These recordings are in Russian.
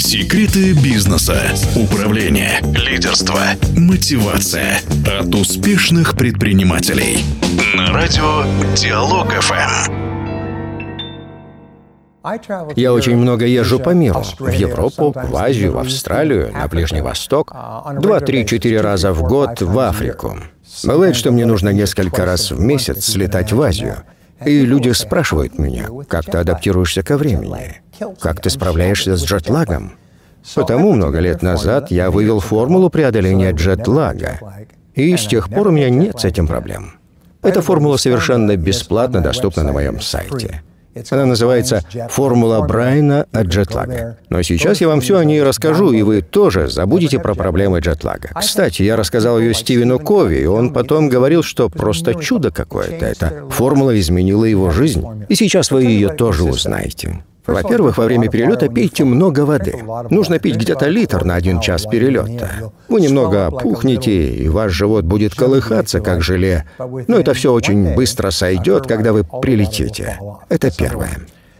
Секреты бизнеса, управления, лидерства, мотивация от успешных предпринимателей. На радио Диалог ФМ. Я очень много езжу по миру. В Европу, в Азию, в Австралию, на Ближний Восток. 2, 3, 4 раза в год в Африку. Бывает, что мне нужно несколько раз в месяц слетать в Азию. И люди спрашивают меня, как ты адаптируешься ко времени? Как ты справляешься с джетлагом? Потому много лет назад я вывел формулу преодоления джетлага. И с тех пор у меня нет с этим проблем. Эта формула совершенно бесплатно доступна на моем сайте. Она называется «Формула Брайана от джетлага». Но сейчас я вам все о ней расскажу, и вы тоже забудете про проблемы джетлага. Кстати, я рассказал ее Стивену Кови, и он потом говорил, что просто чудо какое-то. Эта формула изменила его жизнь. И сейчас вы ее тоже узнаете. Во-первых, во время перелета пейте много воды. Нужно пить где-то литр на 1 час перелета. Вы немного опухнете, и ваш живот будет колыхаться, как желе. Но это все очень быстро сойдет, когда вы прилетите. Это первое.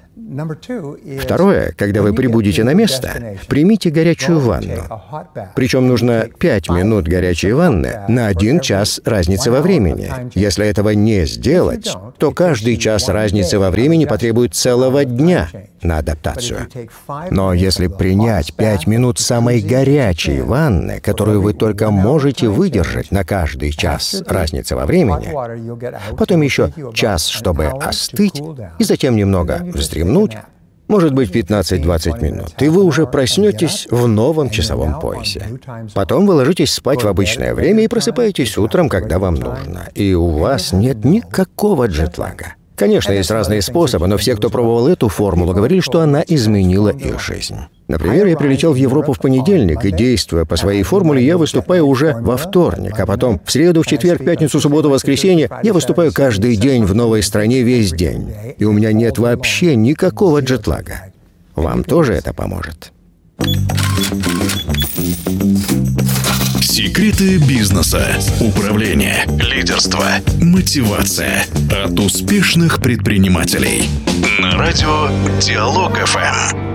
Второе, когда вы прибудете на место, примите горячую ванну. Причем нужно 5 минут горячей ванны на 1 час разницы во времени. Если этого не сделать, то каждый час разницы во времени потребует целого дня на адаптацию. Но если принять 5 минут самой горячей ванны, которую вы только можете выдержать на каждый час разницы во времени, потом еще час, чтобы остыть, и затем немного вздремнуть, может быть, 15-20 минут, и вы уже проснетесь в новом часовом поясе. Потом вы ложитесь спать в обычное время и просыпаетесь утром, когда вам нужно. И у вас нет никакого джетлага. Конечно, есть разные способы, но все, кто пробовал эту формулу, говорили, что она изменила их жизнь. Например, я прилетел в Европу в понедельник, и, действуя по своей формуле, я выступаю уже во вторник, а потом в среду, в четверг, пятницу, субботу, воскресенье я выступаю каждый день в новой стране весь день. И у меня нет вообще никакого джетлага. Вам тоже это поможет. Секреты бизнеса, управления, лидерства, мотивация от успешных предпринимателей. На радио Диалог ФМ.